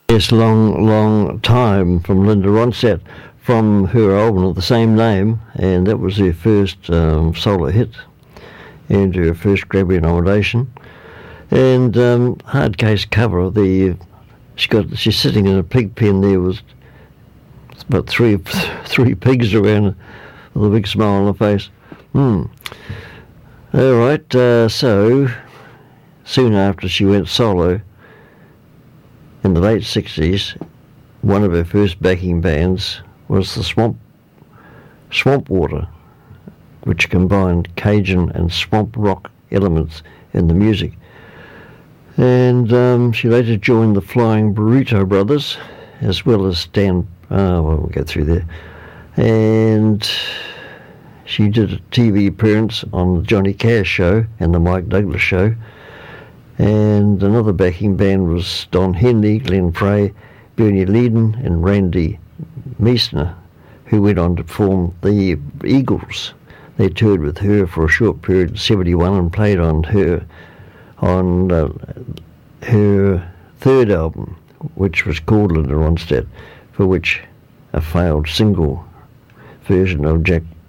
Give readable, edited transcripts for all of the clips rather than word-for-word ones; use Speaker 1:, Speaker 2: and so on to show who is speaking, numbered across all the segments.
Speaker 1: Yes, long time from Linda Ronstadt, from her album of the same name, and that was her first solo hit and her first Grammy nomination. And hard case cover. She's sitting in a pig pen there with about three pigs around with a big smile on her face. All right. So soon after she went solo, in the late 60s, one of her first backing bands was the Swamp Water, which combined Cajun and swamp rock elements in the music. And she later joined the Flying Burrito Brothers, as well as Stan. We'll go through there. And she did a TV appearance on the Johnny Cash Show and the Mike Douglas Show. And another backing band was Don Henley, Glenn Frey, Bernie Leadon, and Randy Meisner, who went on to form the Eagles. They toured with her for a short period in '71 and played on her third album, which was called Linda Ronstadt, for which a failed single version of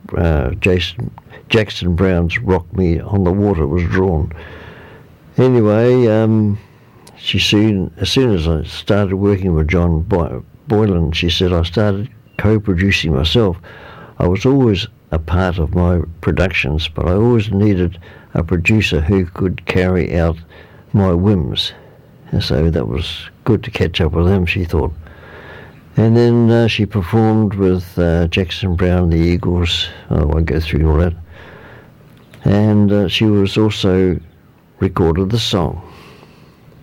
Speaker 1: Jackson Browne's "Rock Me on the Water" was drawn. Anyway, as soon as I started working with John Boylan, she said, I started co-producing myself. I was always a part of my productions, but I always needed a producer who could carry out my whims. And so that was good to catch up with him, she thought. And then she performed with Jackson Browne, the Eagles. I won't go through all that. And she was also recorded the song.